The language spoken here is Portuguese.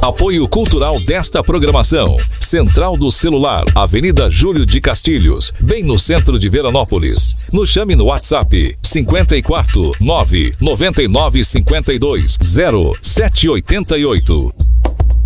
Apoio cultural desta programação. Central do Celular, Avenida Júlio de Castilhos, bem no centro de Veranópolis. Nos chame no WhatsApp 54 9 99 52 0788.